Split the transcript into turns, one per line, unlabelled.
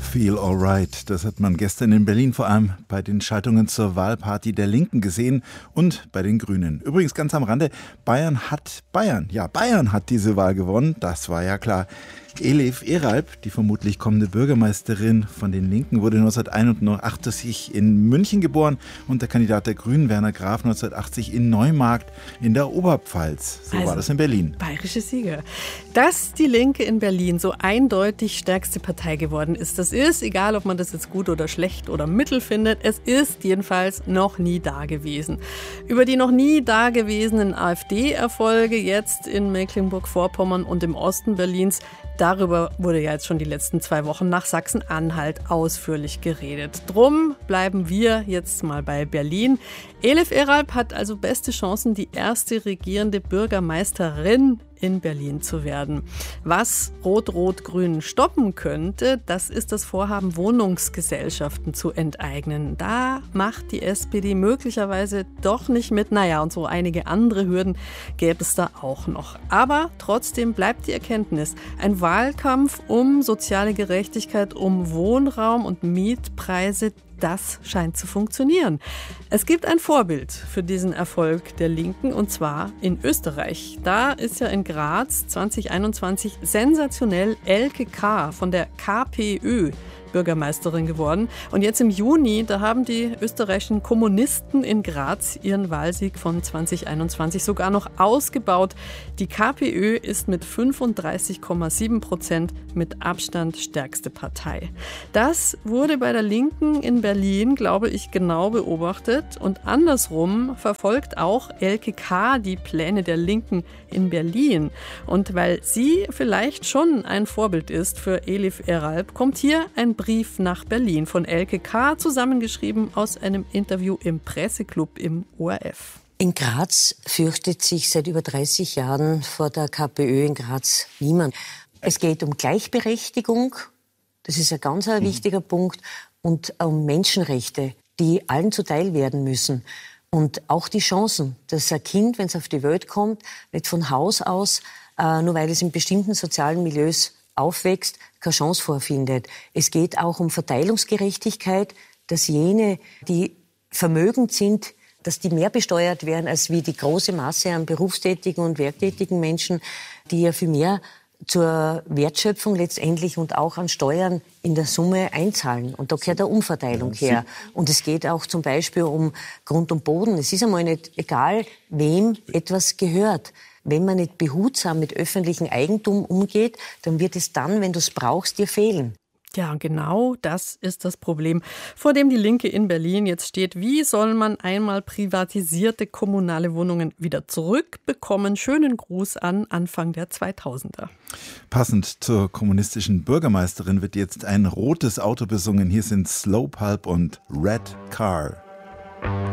Feel Alright. Das hat man gestern in Berlin vor allem bei den Schaltungen zur Wahlparty der Linken gesehen und bei den Grünen. Übrigens ganz am Rande, Bayern hat diese Wahl gewonnen, das war ja klar. Elif Eralp, die vermutlich kommende Bürgermeisterin von den Linken, wurde 1981 in München geboren und der Kandidat der Grünen, Werner Graf, 1980 in Neumarkt in der Oberpfalz. So war das in Berlin.
Bayerische Sieger. Dass die Linke in Berlin so eindeutig stärkste Partei geworden ist, das ist, egal ob man das jetzt gut oder schlecht oder mittel findet, es ist jedenfalls noch nie da gewesen. Über die noch nie da gewesenen AfD-Erfolge jetzt in Mecklenburg-Vorpommern und im Osten Berlins, darüber wurde ja jetzt schon die letzten 2 Wochen nach Sachsen-Anhalt ausführlich geredet. Drum bleiben wir jetzt mal bei Berlin. Elif Eralp hat also beste Chancen, die erste regierende Bürgermeisterin in Berlin zu werden. Was Rot-Rot-Grün stoppen könnte, das ist das Vorhaben, Wohnungsgesellschaften zu enteignen. Da macht die SPD möglicherweise doch nicht mit. Naja, und so einige andere Hürden gäbe es da auch noch. Aber trotzdem bleibt die Erkenntnis, ein Wahlkampf um soziale Gerechtigkeit, um Wohnraum und Mietpreise, das scheint zu funktionieren. Es gibt ein Vorbild für diesen Erfolg der Linken, und zwar in Österreich. Da ist ja in Graz 2021 sensationell Elke K. von der KPÖ Bürgermeisterin geworden. Und jetzt im Juni, da haben die österreichischen Kommunisten in Graz ihren Wahlsieg von 2021 sogar noch ausgebaut. Die KPÖ ist mit 35,7% mit Abstand stärkste Partei. Das wurde bei der Linken in Berlin, glaube ich, genau beobachtet. Und andersrum verfolgt auch Elke K. die Pläne der Linken in Berlin. Und weil sie vielleicht schon ein Vorbild ist für Elif Eralp, kommt hier ein Brief nach Berlin von Elke K., zusammengeschrieben aus einem Interview im Presseclub im ORF.
In Graz fürchtet sich seit über 30 Jahren vor der KPÖ in Graz niemand. Es geht um Gleichberechtigung, das ist ein ganz wichtiger Punkt, und um Menschenrechte, die allen zuteil werden müssen. Und auch die Chancen, dass ein Kind, wenn es auf die Welt kommt, nicht von Haus aus, nur weil es in bestimmten sozialen Milieus aufwächst, keine Chance vorfindet. Es geht auch um Verteilungsgerechtigkeit, dass jene, die vermögend sind, dass die mehr besteuert werden als wie die große Masse an berufstätigen und werktätigen Menschen, die ja viel mehr zur Wertschöpfung letztendlich und auch an Steuern in der Summe einzahlen. Und da gehört eine Umverteilung her. Und es geht auch zum Beispiel um Grund und Boden. Es ist einmal nicht egal, wem etwas gehört. Wenn man nicht behutsam mit öffentlichem Eigentum umgeht, dann wird es dann, wenn du es brauchst, dir fehlen.
Ja, genau das ist das Problem, vor dem die Linke in Berlin jetzt steht. Wie soll man einmal privatisierte kommunale Wohnungen wieder zurückbekommen? Schönen Gruß an Anfang der 2000er.
Passend zur kommunistischen Bürgermeisterin wird jetzt ein rotes Auto besungen. Hier sind Slow Pulp und Red Car.